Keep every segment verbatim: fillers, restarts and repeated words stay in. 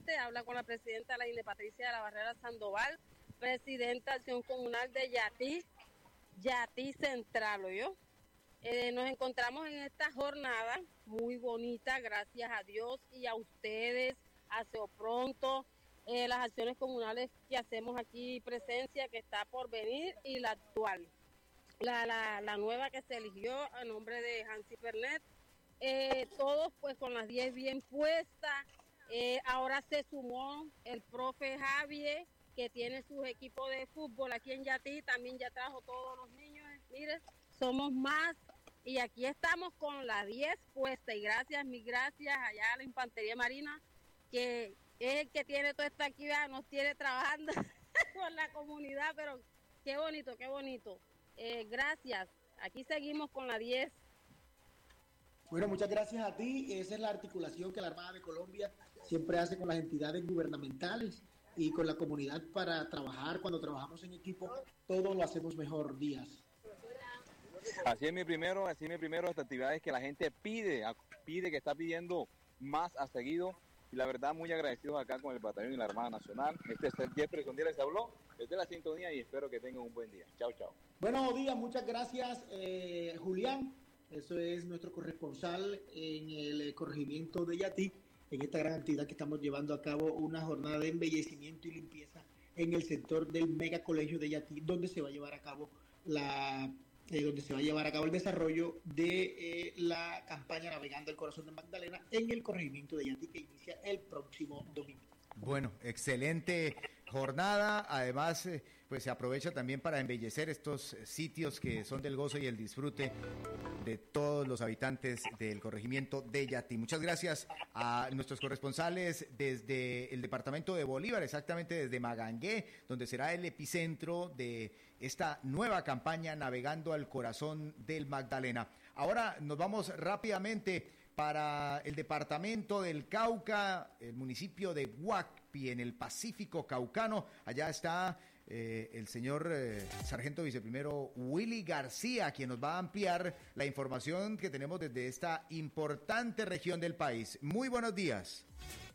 nuevamente. Habla con la presidenta Laine Patricia de la Barrera Sandoval, presidenta de Acción Comunal de Yatí, Yatí Central, ¿oyó? Eh, nos encontramos en esta jornada muy bonita, gracias a Dios y a ustedes, a Seopronto, eh, las acciones comunales que hacemos aquí, presencia que está por venir y la actual, la, la, la nueva que se eligió a nombre de Hansi Pernet, eh, todos pues con las diez bien puestas, eh, ahora se sumó el profe Javier, que tiene sus equipos de fútbol aquí en Yatí, también ya trajo todos los niños, miren, somos más. Y aquí estamos con la diez puesta y gracias, mil gracias allá a la Infantería Marina, que es el que tiene toda esta actividad, nos tiene trabajando con la comunidad, pero qué bonito, qué bonito. Eh, gracias, aquí seguimos con la diez. Bueno, muchas gracias a ti. Esa es la articulación que la Armada de Colombia siempre hace con las entidades gubernamentales y con la comunidad para trabajar. Cuando trabajamos en equipo, todo lo hacemos mejor, Díaz. Así es mi primero, así es mi primero, esta actividad es que la gente pide, pide que está pidiendo más a seguido y la verdad muy agradecidos acá con el Batallón y la Armada Nacional. Este es el Jefferson Díaz les habló desde la sintonía y espero que tengan un buen día. Chao, chao. Buenos días, muchas gracias eh, Julián, eso es nuestro corresponsal en el corregimiento de Yatí, en esta gran actividad que estamos llevando a cabo, una jornada de embellecimiento y limpieza en el sector del Mega Colegio de Yatí, donde se va a llevar a cabo la... Eh, donde se va a llevar a cabo el desarrollo de eh, la campaña Navegando el Corazón de Magdalena en el corregimiento de Yatí, que inicia el próximo domingo. Bueno, excelente jornada, además eh, pues se aprovecha también para embellecer estos sitios que son del gozo y el disfrute de todos los habitantes del corregimiento de Yatí. Muchas gracias a nuestros corresponsales desde el departamento de Bolívar, exactamente desde Magangué, donde será el epicentro de esta nueva campaña Navegando al Corazón del Magdalena. Ahora nos vamos rápidamente para el departamento del Cauca, el municipio de Guapi, en el Pacífico Caucano. Allá está eh, el señor eh, sargento viceprimero Willy García, quien nos va a ampliar la información que tenemos desde esta importante región del país. Muy buenos días.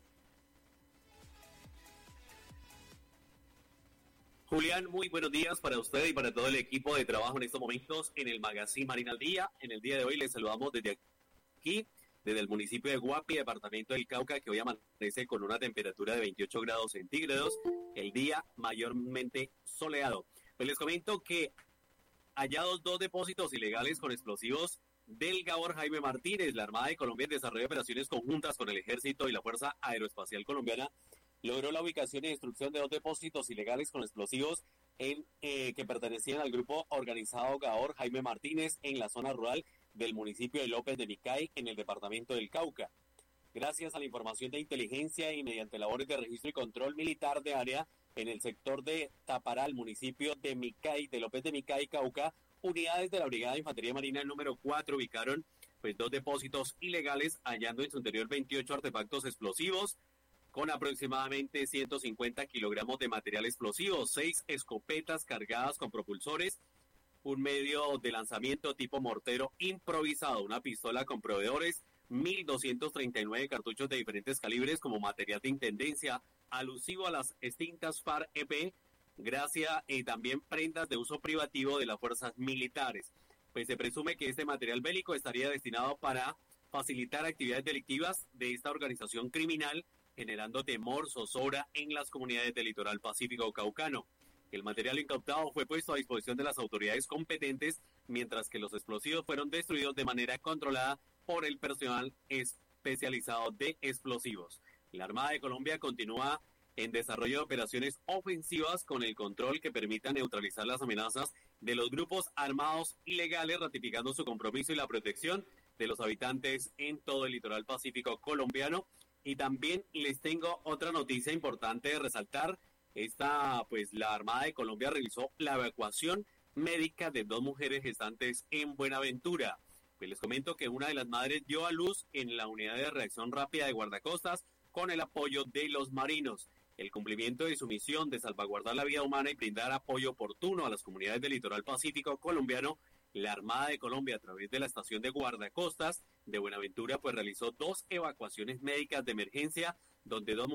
Julián, muy buenos días para usted y para todo el equipo de trabajo en estos momentos en el Magazine Marina al Día. En el día de hoy les saludamos desde aquí, desde el municipio de Guapi, departamento del Cauca, que hoy amanece con una temperatura de veintiocho grados centígrados, el día mayormente soleado. Pues les comento que hallados dos depósitos ilegales con explosivos del Gabor Jaime Martínez. La Armada de Colombia, en desarrollo de operaciones conjuntas con el Ejército y la Fuerza Aeroespacial Colombiana, logró la ubicación y destrucción de dos depósitos ilegales con explosivos en, eh, que pertenecían al grupo organizado Gabor Jaime Martínez en la zona rural del municipio de López de Micay, en el departamento del Cauca. Gracias a la información de inteligencia y mediante labores de registro y control militar de área en el sector de Taparal, municipio de Micay, de López de Micay, Cauca, unidades de la Brigada de Infantería Marina número cuatro ubicaron pues dos depósitos ilegales, hallando en su interior veintiocho artefactos explosivos, con aproximadamente ciento cincuenta kilogramos de material explosivo, seis escopetas cargadas con propulsores, un medio de lanzamiento tipo mortero improvisado, una pistola con proveedores, mil doscientos treinta y nueve cartuchos de diferentes calibres como material de intendencia alusivo a las extintas FARC-E P, gracia y también prendas de uso privativo de las fuerzas militares. Pues se presume que este material bélico estaría destinado para facilitar actividades delictivas de esta organización criminal, generando temor, zozobra en las comunidades del litoral pacífico caucano. El material incautado fue puesto a disposición de las autoridades competentes, mientras que los explosivos fueron destruidos de manera controlada por el personal especializado de explosivos. La Armada de Colombia continúa en desarrollo de operaciones ofensivas con el control que permita neutralizar las amenazas de los grupos armados ilegales, ratificando su compromiso y la protección de los habitantes en todo el litoral pacífico colombiano. Y también les tengo otra noticia importante de resaltar. Esta, pues la Armada de Colombia realizó la evacuación médica de dos mujeres gestantes en Buenaventura. Pues les comento que una de las madres dio a luz en la unidad de reacción rápida de guardacostas con el apoyo de los marinos. El cumplimiento de su misión de salvaguardar la vida humana y brindar apoyo oportuno a las comunidades del litoral pacífico colombiano, la Armada de Colombia, a través de la estación de guardacostas de Buenaventura, pues realizó dos evacuaciones médicas de emergencia, donde dos mujeres